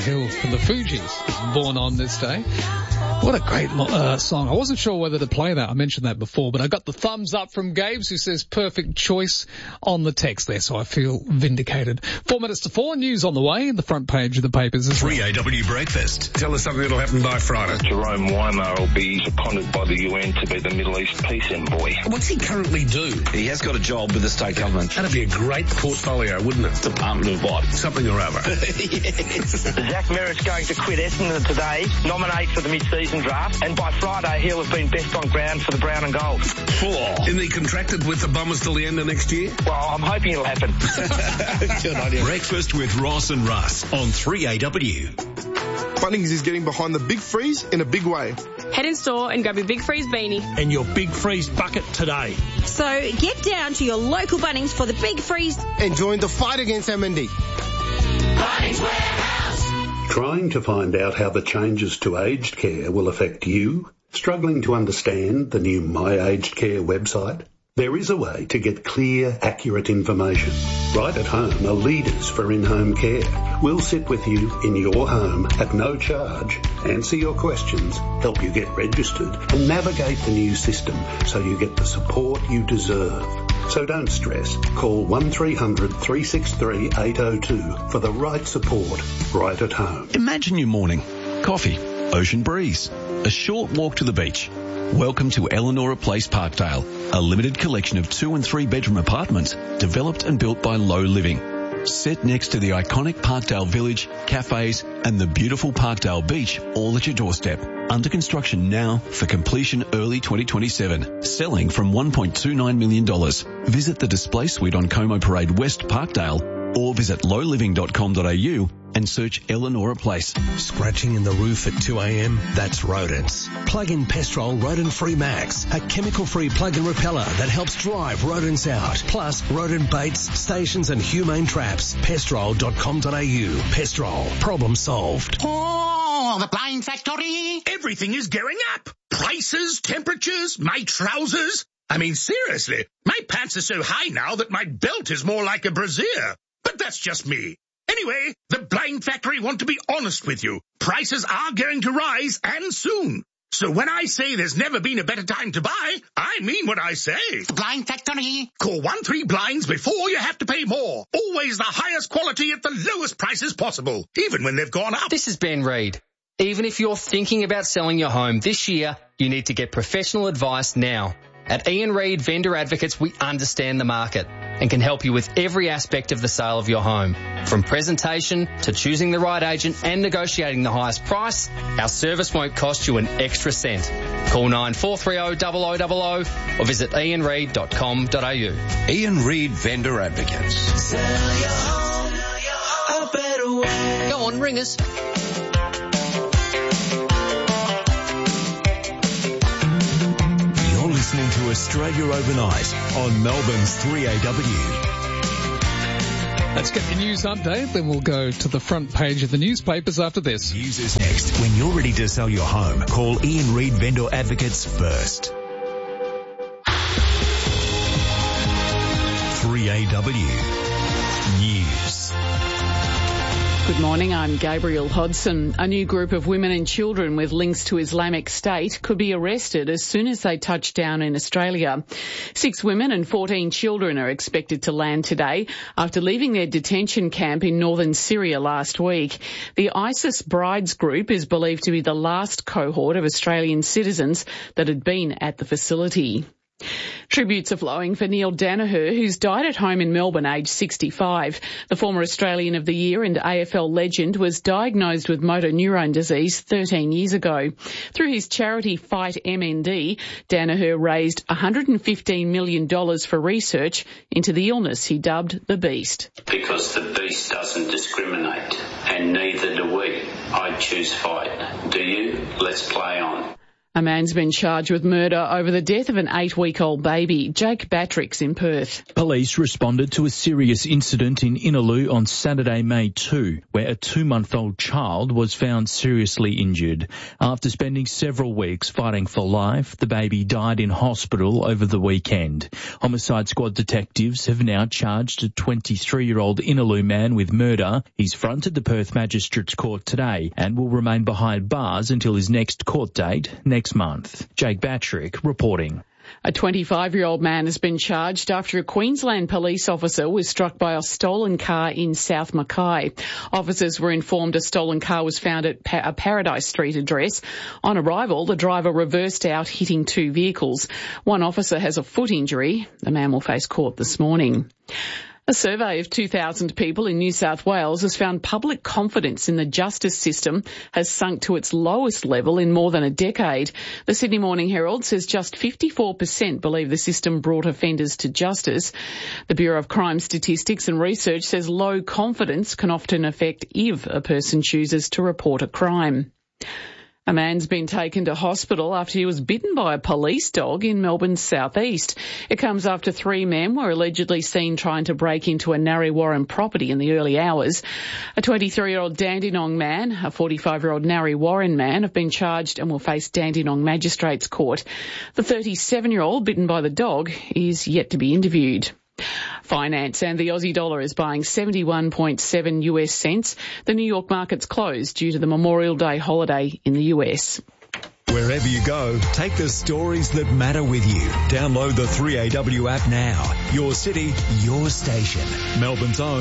Hill from the Fugees is born on this day. What a great song. I wasn't sure whether to play that. I mentioned that before, but I got the thumbs up from Gabes, who says perfect choice on the text there, so I feel vindicated. 4 minutes to 4, news on the way, the front page of the papers as well. 3AW Breakfast. Tell us something that'll happen by Friday. Jerome Weimar will be seconded by the UN to be the Middle East peace envoy. What's he currently do? He has got a job with the state government. That'd be a great portfolio, wouldn't it? Department of what? Something or other. Yes. Zach Merritt's going to quit Essendon today, nominate for the mid-season draft, and by Friday he'll have been best on ground for the brown and gold. Isn't he contracted with the Bombers till the end of next year? Well, I'm hoping it'll happen. Good on you. Breakfast with Ross and Russ on 3AW. Bunnings is getting behind the Big Freeze in a big way. Head in store and grab your Big Freeze beanie. And your Big Freeze bucket today. So get down to your local Bunnings for the Big Freeze. And join the fight against MND. Bunnings Warehouse. Trying to find out how the changes to aged care will affect you? Struggling to understand the new My Aged Care website? There is a way to get clear, accurate information. Right at Home are leaders for in-home care. We'll sit with you in your home at no charge, answer your questions, help you get registered and navigate the new system so you get the support you deserve. So don't stress. Call 1300 363 802 for the right support right at home. Imagine your morning. Coffee, ocean breeze, a short walk to the beach. Welcome to Eleanor Place Parkdale, a limited collection of 2 and 3 bedroom apartments developed and built by Low Living. Set next to the iconic Parkdale Village, cafes and the beautiful Parkdale Beach all at your doorstep. Under construction now for completion early 2027. Selling from $1.29 million. Visit the display suite on Como Parade West Parkdale or visit lowliving.com.au and search Eleanor Place. Scratching in the roof at 2 a.m? That's rodents. Plug in Pestrol Rodent Free Max, a chemical-free plug-in repeller that helps drive rodents out. Plus, rodent baits, stations and humane traps. Pestrol.com.au. Pestrol. Problem solved. Oh, the Blind Factory. Everything is going up. Prices, temperatures, my trousers. I mean, seriously, my pants are so high now that my belt is more like a brassiere. But that's just me. Anyway, the Blind Factory want to be honest with you. Prices are going to rise, and soon. So when I say there's never been a better time to buy, I mean what I say. The Blind Factory. Call 13Blinds before you have to pay more. Always the highest quality at the lowest prices possible, even when they've gone up. This is Ben Reid. Even if you're thinking about selling your home this year, you need to get professional advice now. At Ian Reid Vendor Advocates, we understand the market and can help you with every aspect of the sale of your home. From presentation to choosing the right agent and negotiating the highest price, our service won't cost you an extra cent. Call 9430 0000 or visit ianreid.com.au. Ian Reid Vendor Advocates. Sell your home a better way. Go on, ring us. Listening to Australia Overnight on Melbourne's 3AW. Let's get the news update, then we'll go to the front page of the newspapers after this. News is next. When you're ready to sell your home, call Ian Reid Vendor Advocates first. 3AW News. Good morning, I'm Gabrielle Hodson. A new group of women and children with links to Islamic State could be arrested as soon as they touch down in Australia. 6 women and 14 children are expected to land today after leaving their detention camp in northern Syria last week. The ISIS Brides group is believed to be the last cohort of Australian citizens that had been at the facility. Tributes are flowing for Neil Daniher, who's died at home in Melbourne, aged 65. The former Australian of the Year and AFL legend was diagnosed with motor neurone disease 13 years ago. Through his charity Fight MND, Daniher raised $115 million for research into the illness he dubbed the Beast. Because the Beast doesn't discriminate, and neither do we. I choose Fight. Do you? Let's play on. A man's been charged with murder over the death of an 8-week-old baby. Jake Batrick's in Perth. Police responded to a serious incident in Innaloo on Saturday, May 2, where a 2-month-old child was found seriously injured. After spending several weeks fighting for life, the baby died in hospital over the weekend. Homicide Squad detectives have now charged a 23-year-old Innaloo man with murder. He's fronted the Perth Magistrates Court today and will remain behind bars until his next court date next month. Jake Batrick reporting. A 25-year-old man has been charged after a Queensland police officer was struck by a stolen car in South Mackay. Officers were informed a stolen car was found at a Paradise Street address. On arrival, the driver reversed out, hitting 2 vehicles. One officer has a foot injury. The man will face court this morning. A survey of 2,000 people in New South Wales has found public confidence in the justice system has sunk to its lowest level in more than a decade. The Sydney Morning Herald says just 54% believe the system brought offenders to justice. The Bureau of Crime Statistics and Research says low confidence can often affect if a person chooses to report a crime. A man's been taken to hospital after he was bitten by a police dog in Melbourne's southeast. It comes after 3 men were allegedly seen trying to break into a Narre Warren property in the early hours. A 23-year-old Dandenong man, a 45-year-old Narre Warren man have been charged and will face Dandenong Magistrates Court. The 37-year-old bitten by the dog is yet to be interviewed. Finance and the Aussie dollar is buying 71.7 US cents. The New York market's closed due to the Memorial Day holiday in the US. Wherever you go, take the stories that matter with you. Download the 3AW app now. Your city, your station. Melbourne's own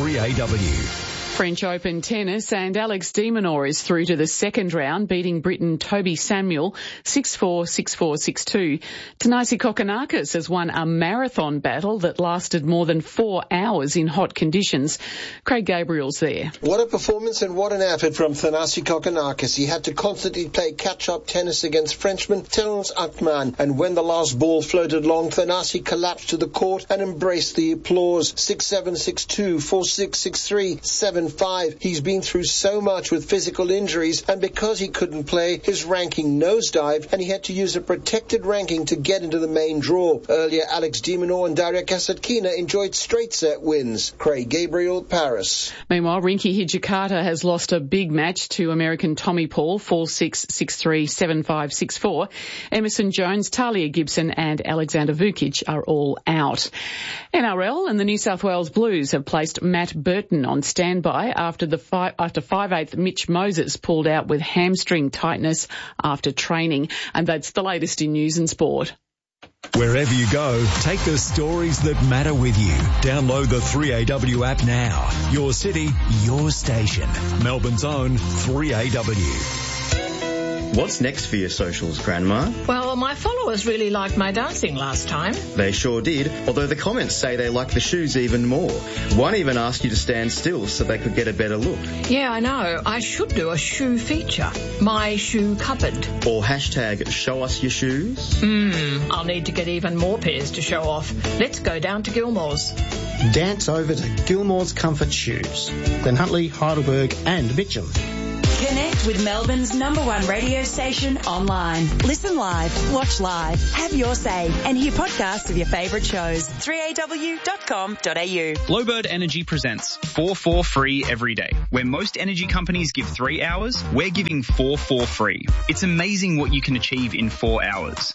3AW. French Open tennis, and Alex de Minaur is through to the second round, beating Briton Toby Samuel 6-4, 6-4, 6-2. Thanasi Kokkinakis has won a marathon battle that lasted more than 4 hours in hot conditions. Craig Gabriel's there. What a performance and what an effort from Thanasi Kokkinakis. He had to constantly play catch-up tennis against Frenchman Terence Akman, and when the last ball floated long, Thanasi collapsed to the court and embraced the applause. 6-7, 6-2, 4-6, 6-3, 7-5. He's been through so much with physical injuries, and because he couldn't play, his ranking nosedived, and he had to use a protected ranking to get into the main draw. Earlier, Alex de Minaur and Daria Kasatkina enjoyed straight set wins. Craig Gabriel, Paris. Meanwhile, Rinky Hijikata has lost a big match to American Tommy Paul 4-6, 6-3, 7-5, 6-4. Emerson Jones, Talia Gibson and Alexander Vukic are all out. NRL and the New South Wales Blues have placed Matt Burton on standby after 5/8 Mitch Moses pulled out with hamstring tightness after training. And that's the latest in news and sport. Wherever you go, take the stories that matter with you. Download the 3AW app now. Your city, your station. Melbourne's own 3AW. What's next for your socials, Grandma? Well, my followers really liked my dancing last time. They sure did, although the comments say they like the shoes even more. One even asked you to stand still so they could get a better look. Yeah, I know. I should do a shoe feature. My shoe cupboard. Or hashtag show us your shoes. I'll need to get even more pairs to show off. Let's go down to Gilmore's. Dance over to Gilmore's Comfort Shoes. Glen Huntly, Heidelberg and Mitcham. Connect with Melbourne's #1 radio station online. Listen live, watch live, have your say, and hear podcasts of your favourite shows. 3aw.com.au. Glowbird Energy presents 4 free every day. Where most energy companies give 3 hours, we're giving 4 free. It's amazing what you can achieve in 4 hours.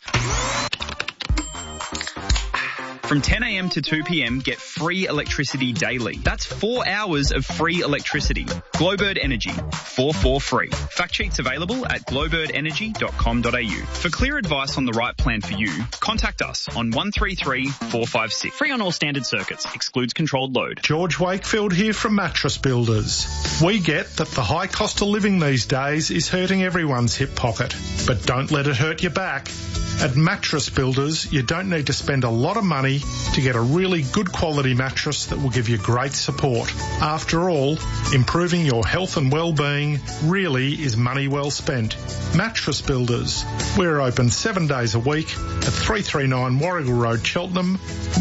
From 10 a.m. to 2 p.m, get free electricity daily. That's 4 hours of free electricity. Glowbird Energy, 4 free. Fact sheets available at glowbirdenergy.com.au. For clear advice on the right plan for you, contact us on 133 456. Free on all standard circuits. Excludes controlled load. George Wakefield here from Mattress Builders. We get that the high cost of living these days is hurting everyone's hip pocket, but don't let it hurt your back. At Mattress Builders, you don't need to spend a lot of money to get a really good quality mattress that will give you great support. After all, improving your health and well-being really is money well spent. Mattress Builders. We're open 7 days a week at 339 Warrigal Road, Cheltenham,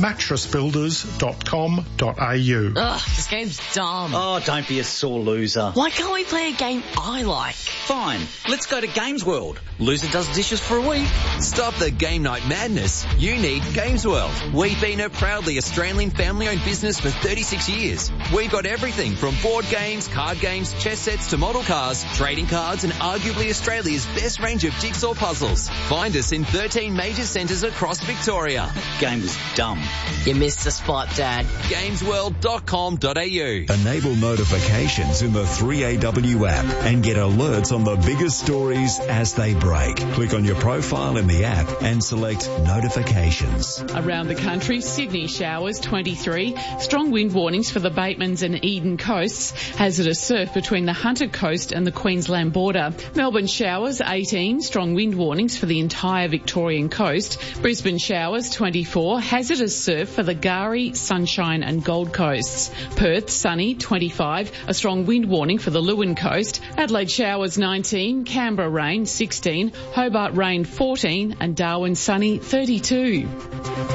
mattressbuilders.com.au. Ugh, this game's dumb. Oh, don't be a sore loser. Why can't we play a game I like? Fine, let's go to Games World. Loser does dishes for a week. Stop the game night madness. You need Games World. We've been a proudly Australian family-owned business for 36 years. We've got everything from board games, card games, chess sets to model cars, trading cards and arguably Australia's best range of jigsaw puzzles. Find us in 13 major centres across Victoria. Game was dumb. You missed the spot, Dad. Gamesworld.com.au. Enable notifications in the 3AW app and get alerts on the biggest stories as they break. Click on your profile in the app and select notifications. Around the country, Sydney showers 23, strong wind warnings for the Batemans and Eden coasts, hazardous surf between the Hunter coast and the Queensland border. Melbourne showers 18, strong wind warnings for the entire Victorian coast. Brisbane showers 24, hazardous surf for the Gari, Sunshine and Gold coasts. Perth sunny 25, a strong wind warning for the Leeuwin coast. Adelaide showers 19, Canberra rain 16, Hobart rain 14 and Darwin sunny 32.